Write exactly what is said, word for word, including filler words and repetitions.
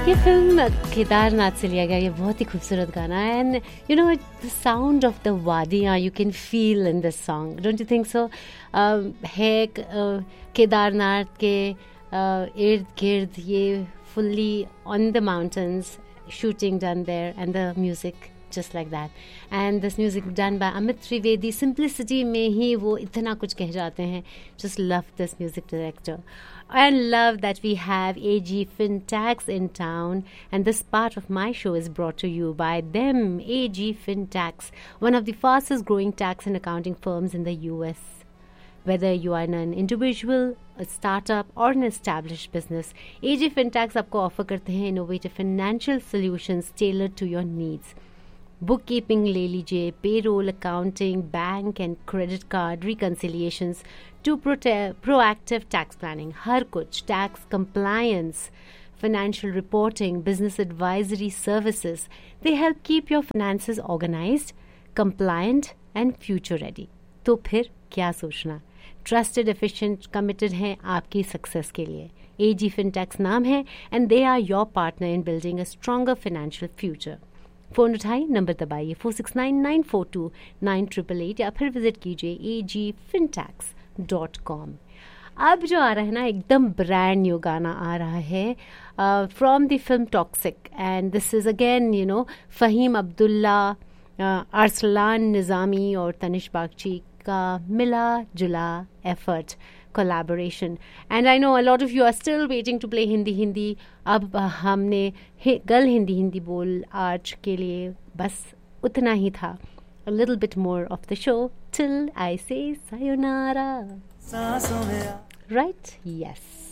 ये फिल्म केदारनाथ से लिया गया ये बहुत ही खूबसूरत गाना है and you know the sound of the वादियाँ you can feel in this song don't you think so है uh, केदारनाथ के इर्द गिर्द ये fully on the mountains shooting done there and the music just like that and this music done by Amit Trivedi simplicity में ही वो इतना कुछ कह जाते हैं just love this music director and love that we have A G Fintax in town and this part of my show is brought to you by them A G Fintax one of the fastest growing tax and accounting firms in the U S Whether you are an individual, a startup or an established business, A G Fintax आपको offer करते हैं innovative financial solutions tailored to your needs. Bookkeeping ले लीजिए, payroll, accounting, bank and credit card reconciliations to prote- proactive tax planning. हर कुछ tax compliance, financial reporting, business advisory services. They help keep your finances organized, compliant and future ready. तो फिर क्या सोचना trusted efficient committed हैं आपकी success के लिए A G Fintax नाम है and they are your partner in building a stronger financial future phone उठाइए नंबर दबाइए four six nine nine four to nine triple eight या फिर विजिट कीजिए ए जी फिनटैक्स डॉट कॉम अब जो आ रहा है ना एकदम ब्रांड न्यू गाना आ रहा है from the film toxic and this is again you know Faheem Abdullah Arsalan निज़ामी और तनिष बागची का मिला जुला effort collaboration and I know a lot of you are still waiting to play Hindi Hindi अब हमने हि, गल हिंदी हिंदी बोल आज के लिए बस उतना ही था a little bit more of the show till I say sayonara right yes